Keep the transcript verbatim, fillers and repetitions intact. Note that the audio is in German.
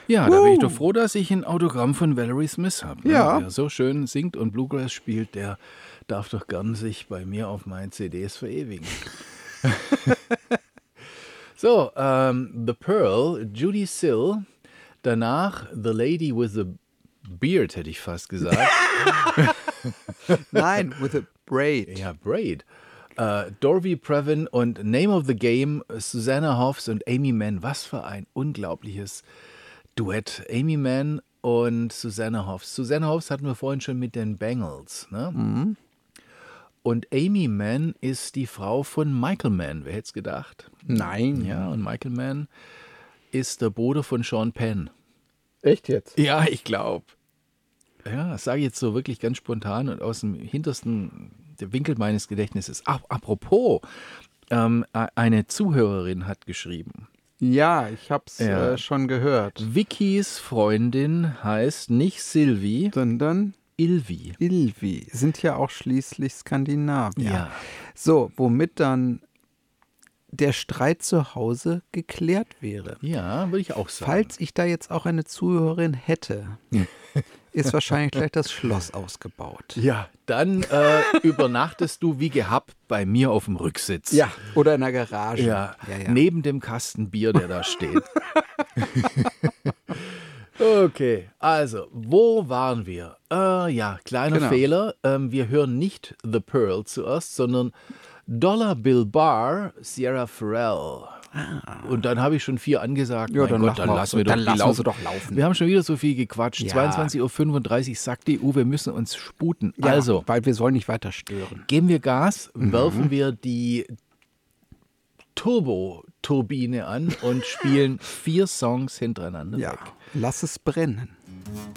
Ja, da bin ich doch froh, dass ich ein Autogramm von Valerie Smith habe. Ne? Ja. Wer so schön singt und Bluegrass spielt, der darf doch gern sich bei mir auf meinen C Ds verewigen. So, ähm, The Pearl, Judy Sill. Danach The Lady with the Beard, hätte ich fast gesagt. Nein, with a braid. Ja, Braid. Uh, Dorothy Previn und Name of the Game, Susanna Hoffs und Amy Mann. Was für ein unglaubliches Duett. Amy Mann und Susanna Hoffs. Susanna Hoffs hatten wir vorhin schon mit den Bangles. Ne? Mhm. Und Amy Mann ist die Frau von Michael Mann. Wer hätte es gedacht? Nein. Ja, und Michael Mann ist der Bruder von Sean Penn. Echt jetzt? Ja, ich glaube. Ja, das sage ich jetzt so wirklich ganz spontan und aus dem hintersten Winkel meines Gedächtnisses. Ach, apropos, ähm, eine Zuhörerin hat geschrieben. Ja, ich hab's Ja. äh, schon gehört. Vickys Freundin heißt nicht Sylvie, Sondern Ilvi. Ilvi. Sind ja auch schließlich Skandinavier. Ja. So, womit dann der Streit zu Hause geklärt wäre. Ja, würde ich auch sagen. Falls ich da jetzt auch eine Zuhörerin hätte, ist wahrscheinlich gleich das Schloss ausgebaut. Ja, dann äh, übernachtest du wie gehabt bei mir auf dem Rücksitz. Ja, oder in der Garage. Ja, ja, ja. neben dem Kasten Bier, der da steht. Okay, also, wo waren wir? Äh, ja, kleiner Genau. Fehler. Ähm, wir hören nicht The Pearl zuerst, sondern Dollar Bill Bar, Sierra Farrell. Und dann habe ich schon vier angesagt. Ja, mein dann Gott, machen dann wir- lassen wir dann doch lassen die wir laufen. sie doch laufen. Wir haben schon wieder so viel gequatscht. Ja. zweiundzwanzig Uhr fünfunddreißig sagt die Uhr, wir müssen uns sputen. Ja, Also, weil wir sollen nicht weiter stören. geben wir Gas, Mhm. werfen wir die Turbo-Turbine an und spielen vier Songs hintereinander Ja, weg. lass es brennen.